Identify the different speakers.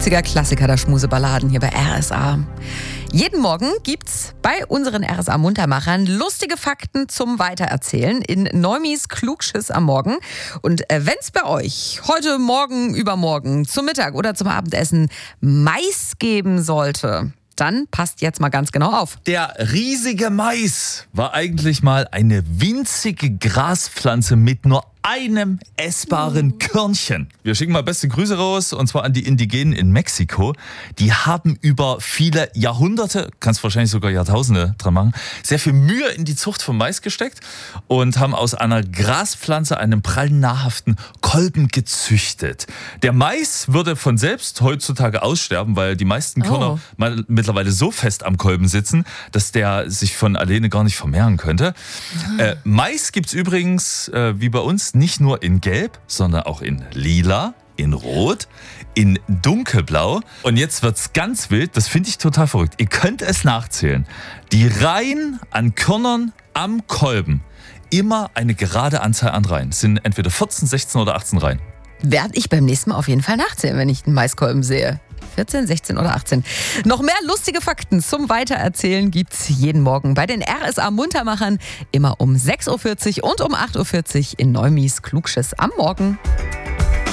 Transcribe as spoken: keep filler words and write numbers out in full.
Speaker 1: einziger Klassiker der Schmuseballaden hier bei R S A. Jeden Morgen gibt's bei unseren R S A-Muntermachern lustige Fakten zum Weitererzählen in Neumis Klugschiss am Morgen. Und äh, wenn's bei euch heute, morgen, übermorgen, zum Mittag oder zum Abendessen Mais geben sollte, dann passt jetzt mal ganz genau auf.
Speaker 2: Der riesige Mais war eigentlich mal eine winzige Graspflanze mit nur einem essbaren Körnchen. Wir schicken mal beste Grüße raus, und zwar an die Indigenen in Mexiko. Die haben über viele Jahrhunderte, kannst wahrscheinlich sogar Jahrtausende dran machen, sehr viel Mühe in die Zucht von Mais gesteckt und haben aus einer Graspflanze einen prallen, nahrhaften Kolben gezüchtet. Der Mais würde von selbst heutzutage aussterben, weil die meisten Körner oh. mal mittlerweile so fest am Kolben sitzen, dass der sich von alleine gar nicht vermehren könnte. Mhm. Äh, Mais gibt's übrigens, äh, wie bei uns, nicht nur in Gelb, sondern auch in Lila, in Rot, in Dunkelblau. Und jetzt wird's ganz wild, das finde ich total verrückt. Ihr könnt es nachzählen. Die Reihen an Körnern am Kolben, immer eine gerade Anzahl an Reihen. Es sind entweder vierzehn, sechzehn oder achtzehn Reihen.
Speaker 1: Werde ich beim nächsten Mal auf jeden Fall nachzählen, wenn ich einen Maiskolben sehe. vierzehn, sechzehn oder achtzehn. Noch mehr lustige Fakten zum Weitererzählen gibt's jeden Morgen bei den R S A-Muntermachern. Immer um sechs Uhr vierzig und um acht Uhr vierzig in Neumis Klugschiss am Morgen.